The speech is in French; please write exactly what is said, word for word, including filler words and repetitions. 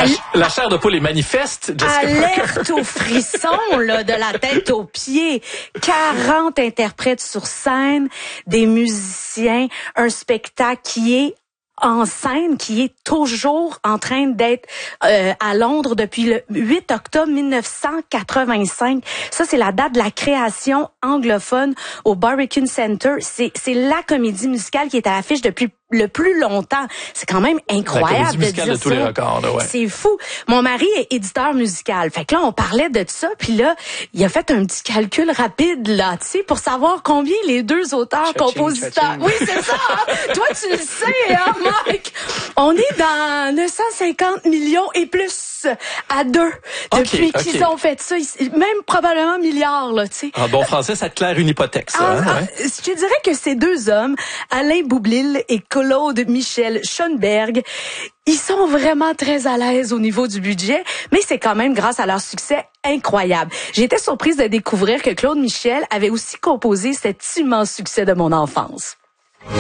La, la chair de poule est manifeste, Jessica Alerte Parker. aux frissons, là, de la tête aux pieds. quarante interprètes sur scène, des musiciens, un spectacle qui est en scène, qui est toujours en train d'être euh, à Londres depuis le huit octobre mille neuf cent quatre-vingt-cinq. Ça, c'est la date de la création anglophone au Barbican Center. C'est, c'est la comédie musicale qui est à l'affiche depuis le plus longtemps. C'est quand même incroyable la comédie de musicale dire de tous ça. les records, là, ouais. C'est fou. Mon mari est éditeur musical. Fait que là, on parlait de ça, puis là, il a fait un petit calcul rapide, là, tu sais, pour savoir combien les deux auteurs, Cha-ching, compositeurs... cha-ching. Oui, c'est ça. Hein? Toi, tu le sais, hein, Mike? On est dans neuf cent cinquante millions et plus à deux depuis Ok, ok. qu'ils ont fait ça. Même probablement milliards, là, tu sais. En bon français, ça te claire une hypothèque, ça. Ah, hein, ah, ouais. je te dirais que ces deux hommes, Alain Boublil et Claude Michel Schoenberg, ils sont vraiment très à l'aise au niveau du budget, mais c'est quand même grâce à leur succès incroyable. J'ai été surprise de découvrir que Claude Michel avait aussi composé cet immense succès de mon enfance.